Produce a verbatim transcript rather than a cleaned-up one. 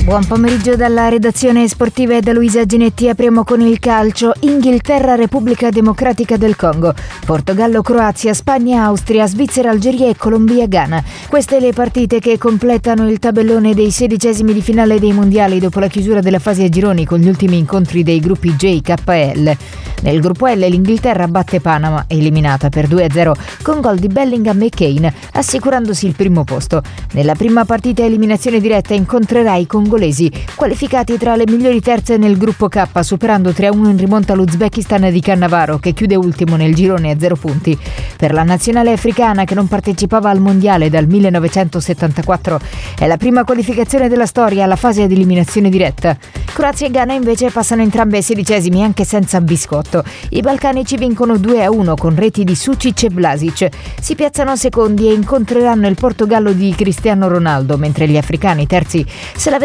Buon pomeriggio dalla redazione sportiva e da Luisa Ginetti. Apriamo con il calcio. Inghilterra, Repubblica Democratica del Congo, Portogallo, Croazia, Spagna, Austria, Svizzera, Algeria e Colombia, Ghana. Queste le partite che completano il tabellone dei sedicesimi di finale dei mondiali dopo la chiusura della fase a gironi con gli ultimi incontri dei gruppi J, K e L. Nel gruppo L l'Inghilterra batte Panama, eliminata per due a zero con gol di Bellingham e Kane, assicurandosi il primo posto. Nella prima partita eliminazione diretta incontrerà i congolesi, qualificati tra le migliori terze nel gruppo K, superando tre a uno in rimonta l'Uzbekistan di Cannavaro, che chiude ultimo nel girone a zero punti. Per la nazionale africana, che non partecipava al mondiale dal millenovecentosettantaquattro, è la prima qualificazione della storia alla fase ad eliminazione diretta. Croazia e Ghana invece passano entrambe ai sedicesimi anche senza biscotto. I balcanici vincono due a uno con reti di Sucic e Vlasic. Si piazzano secondi e incontreranno il Portogallo di Cristiano Ronaldo, mentre gli africani terzi se la